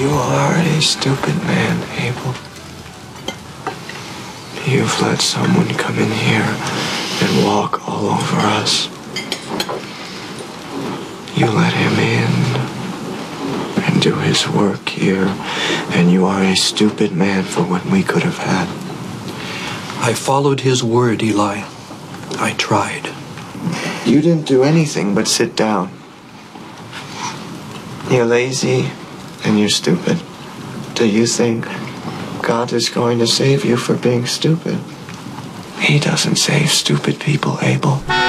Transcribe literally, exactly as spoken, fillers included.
You are a stupid man, Abel. You've let someone come in here and walk all over us. You let him in and do his work here, and you are a stupid man for what we could have had. I followed his word, Eli. I tried. You didn't do anything but sit down. You're lazy and you're stupid. Do you think God is going to save you for being stupid? He doesn't save stupid people, Abel.